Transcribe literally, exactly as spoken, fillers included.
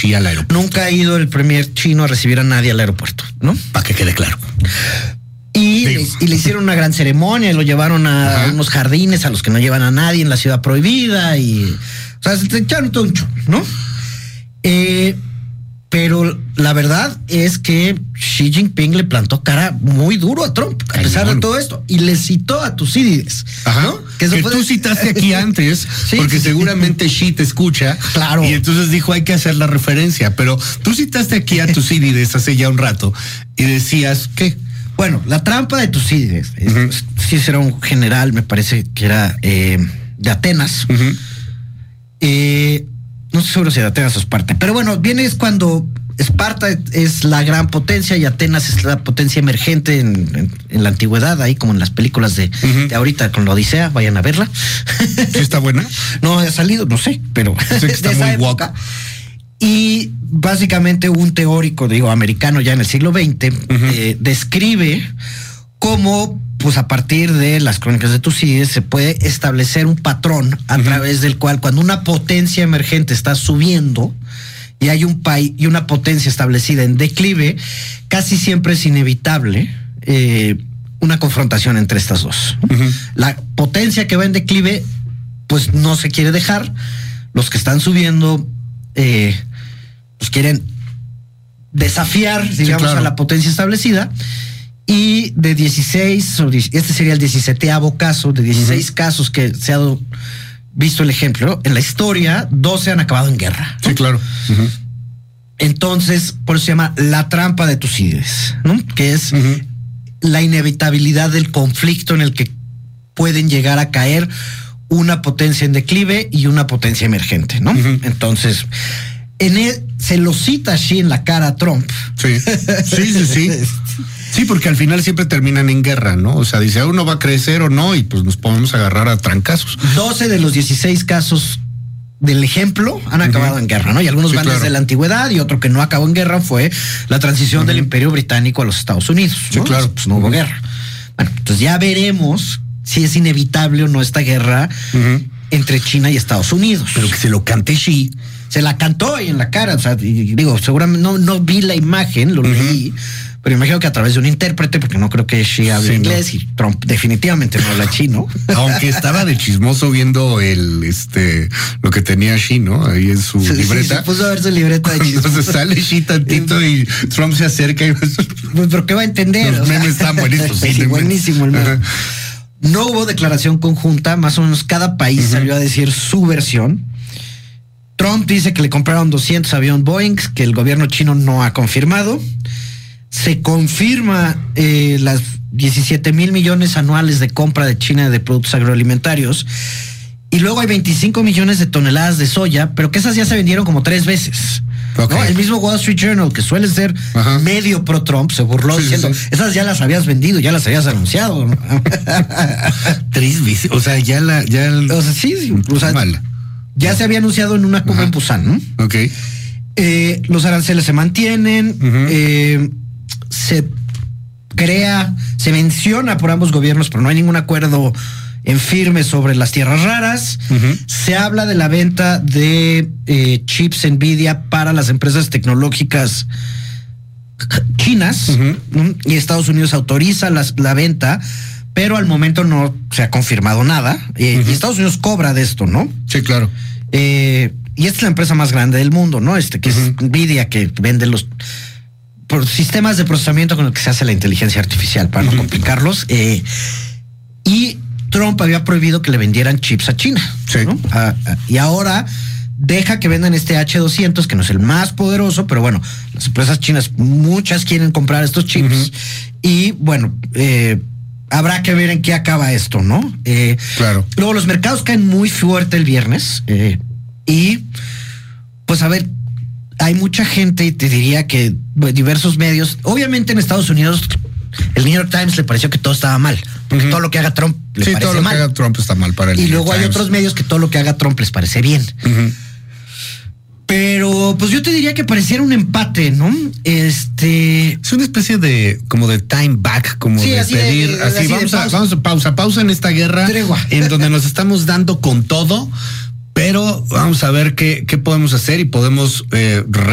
Xi al aeropuerto. Nunca ha ido el premier chino a recibir a nadie al aeropuerto, ¿no? Para que quede claro. Y le, y le hicieron una gran ceremonia, lo llevaron a Ajá. unos jardines a los que no llevan a nadie en la ciudad prohibida y, o sea, se echaron todo un show, ¿no? Eh, pero la verdad es que Xi Jinping le plantó cara muy duro a Trump, a pesar Cañón. de todo esto, y le citó a Tucídides, Ajá. ¿no? Que, que tú citaste aquí antes, sí, porque sí, seguramente Xi te escucha, claro. Y entonces dijo, hay que hacer la referencia, pero tú citaste aquí a Tucídides hace ya un rato, y decías, ¿qué? Bueno, la trampa de Tucídides, uh-huh. sí era un general, me parece que era eh, de Atenas, uh-huh. eh, no estoy seguro si de Atenas o Esparta, pero bueno, viene es cuando Esparta es la gran potencia y Atenas es la potencia emergente en, en, en la antigüedad, ahí como en las películas de, uh-huh. de ahorita con la Odisea, vayan a verla. ¿Sí está buena? No ha salido, no sé, pero sé que está de muy esa guapa. época. Y básicamente un teórico, digo, americano ya en el siglo veinte, uh-huh. eh, describe cómo, pues a partir de las crónicas de Tucídides, se puede establecer un patrón a uh-huh. través del cual cuando una potencia emergente está subiendo y hay un país y una potencia establecida en declive, casi siempre es inevitable eh, una confrontación entre estas dos. Uh-huh. La potencia que va en declive, pues no se quiere dejar. Los que están subiendo, eh, pues quieren desafiar, digamos, sí, claro. a la potencia establecida. Y de dieciséis, este sería el diecisietavo caso, de dieciséis uh-huh. casos que se ha visto el ejemplo, en la historia, doce han acabado en guerra, ¿no? Sí, claro. Uh-huh. Entonces, por eso se llama la trampa de Tucídides, ¿no? Que es uh-huh. la inevitabilidad del conflicto en el que pueden llegar a caer una potencia en declive y una potencia emergente, ¿no? Uh-huh. Entonces, en él se lo cita Xi en la cara a Trump. Sí, sí, sí, sí. Sí, porque al final siempre terminan en guerra, ¿no? O sea, dice, uno va a crecer o no, y pues nos podemos agarrar a trancazos. doce de los dieciséis casos del ejemplo han acabado uh-huh. en guerra, ¿no? Y algunos sí, van claro. desde la antigüedad, y otro que no acabó en guerra fue la transición uh-huh. del Imperio Británico a los Estados Unidos, ¿no? Sí, claro. Pues no hubo uh-huh. guerra. Bueno, entonces ya veremos si es inevitable o no esta guerra uh-huh. entre China y Estados Unidos. Pero que se lo cante Xi. Se la cantó ahí en la cara, o sea, y digo, seguramente no, no vi la imagen, lo uh-huh. leí, pero imagino que a través de un intérprete, porque no creo que Xi hable sí, inglés no. y Trump definitivamente no habla chino. Aunque estaba de chismoso viendo el este lo que tenía Xi, ¿no? Ahí en su sí, libreta. Sí, se puso a ver su libreta de chismoso. Entonces sale Xi tantito y Trump se acerca y pues, pero ¿qué va a entender? Los memes están buenísimos. Sí, sí, buenísimo el meme. No hubo declaración conjunta, más o menos cada país uh-huh. salió a decir su versión. Trump dice que le compraron doscientos aviones Boeing, que el gobierno chino no ha confirmado. Se confirma eh, las diecisiete mil millones anuales de compra de China de productos agroalimentarios. Y luego hay veinticinco millones de toneladas de soya, pero que esas ya se vendieron como tres veces. Okay. ¿No? El mismo Wall Street Journal, que suele ser Ajá. medio pro Trump, se burló sí, diciendo, sí, sí. esas ya las habías vendido, ya las habías anunciado. Tres veces, o sea, ya la... Ya el... O sea, sí, sí. O sea, mal. Ya se había anunciado en una cumbre en Busan, ¿no? Ok. Eh, los aranceles se mantienen, uh-huh. eh, se crea, se menciona por ambos gobiernos, pero no hay ningún acuerdo en firme sobre las tierras raras. Uh-huh. Se habla de la venta de eh, chips Nvidia para las empresas tecnológicas chinas, uh-huh. ¿no? Y Estados Unidos autoriza las, la venta, pero al momento no se ha confirmado nada. Eh, uh-huh. Y Estados Unidos cobra de esto, ¿no? Sí, claro. Eh, y esta es la empresa más grande del mundo, ¿no? Este, que uh-huh. es Nvidia, que vende los por sistemas de procesamiento con el que se hace la inteligencia artificial, para uh-huh. no complicarlos. Eh, y Trump había prohibido que le vendieran chips a China, sí. ¿no? A, a, y ahora deja que vendan este H doscientos, que no es el más poderoso, pero bueno, las empresas chinas, muchas quieren comprar estos chips. Uh-huh. Y bueno, eh, habrá que ver en qué acaba esto, ¿no? Eh, claro. Luego los mercados caen muy fuerte el viernes eh, y pues a ver, hay mucha gente, y te diría que diversos medios, obviamente en Estados Unidos el New York Times le pareció que todo estaba mal, porque uh-huh. todo lo que haga Trump le sí, parece todo lo mal. que haga Trump está mal para el Y New luego York hay Times. otros medios que todo lo que haga Trump les parece bien. Uh-huh. Pero pues yo te diría que pareciera un empate, ¿no? Este es una especie de como de time back, como sí, de así pedir, de, de, así, así vamos de a pausa. vamos a pausa, pausa en esta guerra Tregua. En donde nos estamos dando con todo, pero vamos a ver qué qué podemos hacer y podemos eh,